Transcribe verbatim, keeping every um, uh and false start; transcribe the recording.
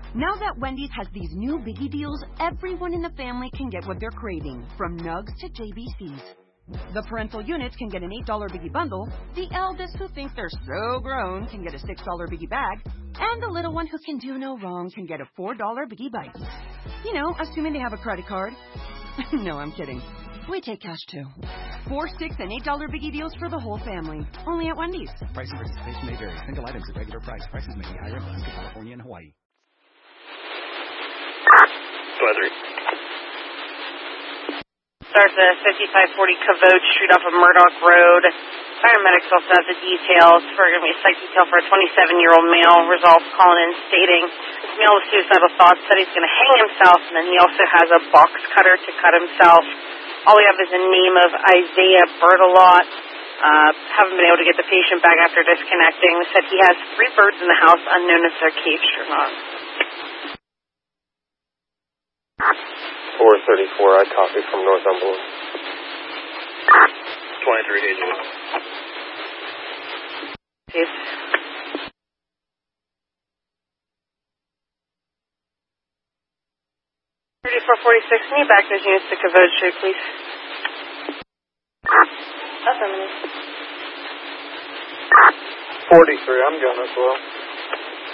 Now that Wendy's has these new biggie deals, everyone in the family can get what they're craving, from nugs to J B Cs. The parental units can get an eight dollar biggie bundle, the eldest who thinks they're so grown can get a six dollar biggie bag, and the little one who can do no wrong can get a four dollar biggie bite. You know, assuming they have a credit card. No, I'm kidding. We take cash too. Four, six, and eight dollar biggie deals for the whole family. Only at Wendy's. Price and participation may vary. Single items at regular price. Prices may be higher in Alaska, California, and Hawaii. Weather. Starts at fifty-five forty Cavote Street off of Murdoch Road. Paramedics also have the details for going to be a psych detail for a twenty-seven-year-old male. Results calling in stating this male with suicidal thoughts said he's going to hang himself, and then he also has a box cutter to cut himself. All we have is the name of Isaiah Bertolot. Uh, haven't been able to get the patient back after disconnecting. Said he has three birds in the house, unknown if they're caged or not. four thirty-four, I copy from Northumberland. twenty-three eighty. Peace. thirty-four forty-six, can you back those units to Cavote Street, please? Affirmative. forty-three, I'm going as well.